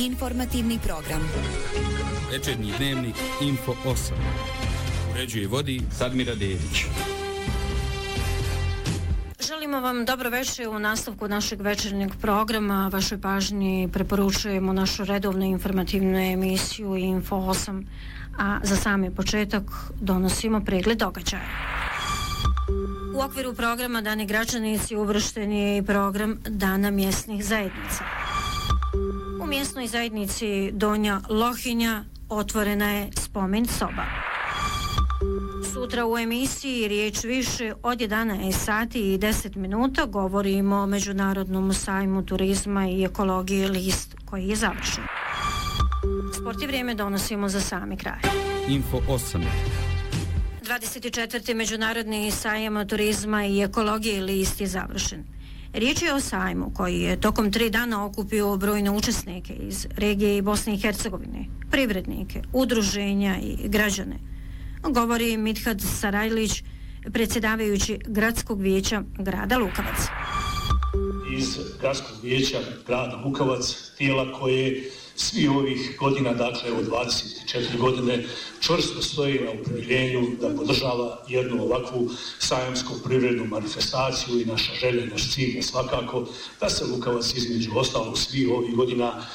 Informativni program. Večernji dnevnik Info 8. Uređuje i vodi Sadmira Dedić. Želimo vam dobro večer u nastavku našeg večernjeg programa. Vašoj pažnji preporučujemo našu redovnu informativnu emisiju Info 8, a za sami početak donosimo pregled događaja. U okviru programa Dani građanici uvršten je i program Dana mjesnih zajednica. U mjesnoj zajednici Donja Lohinja otvorena je spomen soba. Sutra u emisiji Riječ više od 11 sati i 10 minuta govorimo o Međunarodnom sajmu turizma i ekologije List koji je završen. Sport i vrijeme donosimo za sami kraj. Info 8. 24. Međunarodni sajam turizma i ekologije List je završen. Riječ je o sajmu koji je tokom 3 dana okupio brojne učesnike iz regije i Bosne i Hercegovine, privrednike, udruženja i građane. Govori Midhat Sarajlić, predsjedavajući Gradskog vijeća grada Lukavac. Iz Gradskog vijeća grada Lukavac, tijela koje svi ovih godina, dakle od 24 godine, čvrsto stoji na opredjeljenju da podržava jednu ovakvu sajamsku privrednu manifestaciju i naša želja, naš cilj je svakako da se Lukavac između ostalog svih ovih godina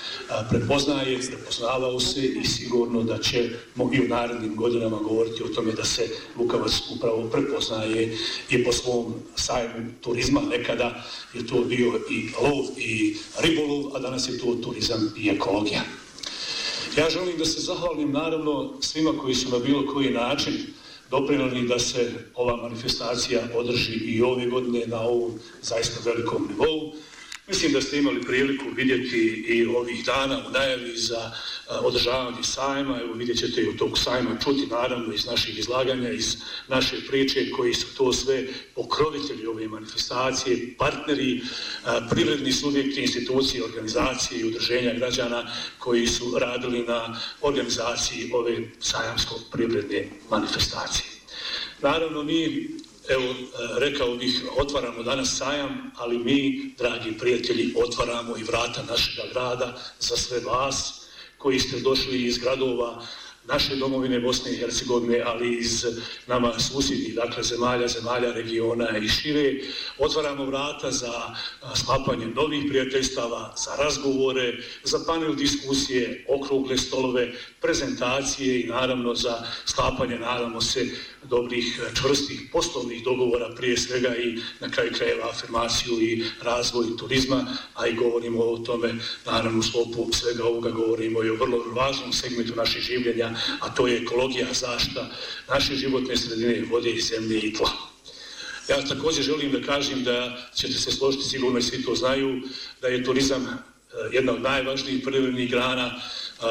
prepoznavao se i sigurno da ćemo i u narednim godinama govoriti o tome da se Lukavac upravo prepoznaje i po svom sajmu turizma. Nekada je to bio i lov i ribolov, a danas je to turizam i ekologija. Ja želim da se zahvalim naravno svima koji su na bilo koji način doprinijeli da se ova manifestacija održi i ove godine na ovom zaista velikom nivou. Mislim da ste imali priliku vidjeti i ovih dana u najavi za održavanje sajma. Evo vidjet ćete i od tog sajma čuti naravno iz naših izlaganja, iz naše priče koji su to sve pokrovitelji ove manifestacije, partneri, privredni subjekti, institucije, organizacije i udruženja građana koji su radili na organizaciji ove sajamsko-privredne manifestacije. Naravno mi, evo, rekao bih, otvaramo danas sajam, ali mi, dragi prijatelji, otvaramo i vrata našega grada za sve vas koji ste došli iz gradova naše domovine Bosne i Hercegovine, ali iz nama susjednih, dakle zemalja regiona i šire. Otvaramo vrata za sklapanje novih prijateljstava, za razgovore, za panel diskusije, okrugle stolove, prezentacije i naravno za sklapanje, nadamo se, dobrih, čvrstih poslovnih dogovora, prije svega i na kraju krajeva afirmaciju i razvoj turizma, a i govorimo o tome, naravno u sklopu svega ovoga govorimo i o vrlo važnom segmentu naših življenja, a to je ekologija, zaštita naše životne sredine, vode i zemlje i tla. Ja također želim da kažem da ćete se složiti, sigurno i svi to znaju, da je turizam jedna od najvažnijih privrednih grana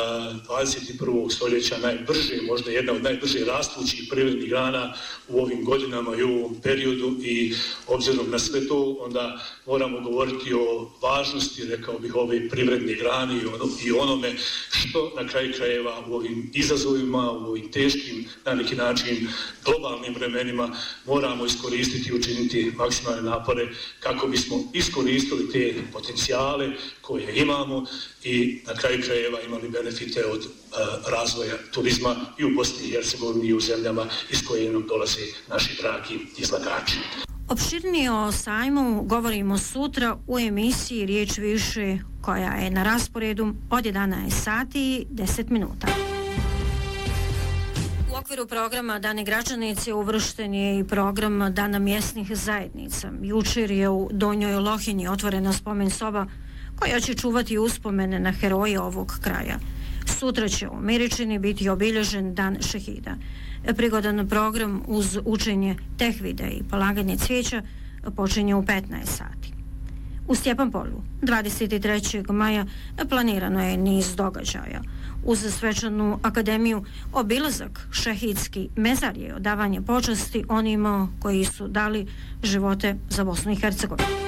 21. stoljeća, najbrže, možda jedna od najbrže rastućih privrednih grana u ovim godinama i u ovom periodu, i obzirom na sve to onda moramo govoriti o važnosti, rekao bih, ove privredne grane i onome što na kraju krajeva u ovim izazovima, u ovim teškim, na neki način globalnim vremenima moramo iskoristiti i učiniti maksimalne napore kako bismo iskoristili te potencijale koje imamo i na kraju krajeva imali benefite od razvoja turizma i u Bosni i Hercegovini i u zemljama iz koje nam dolaze naši dragi izlagači. Opširnije o sajmu govorimo sutra u emisiji Riječ više koja je na rasporedu od 11 sati i 10 minuta. U okviru programa Dani građanici uvršten je i program Dana mjesnih zajednica. Jučer je u Donjoj Lohinji otvorena spomen soba koja će čuvati uspomene na heroje ovog kraja. Sutra će u Miričini biti obilježen Dan šehida. Prigodan program uz učenje tehvide i polaganje cvijeća počinje u 15 sati. U Stjepanpolju 23. maja planirano je niz događaja. Uz svečanu akademiju, obilazak šehidski mezar je odavanje počasti onima koji su dali živote za Bosnu i Hercegovinu.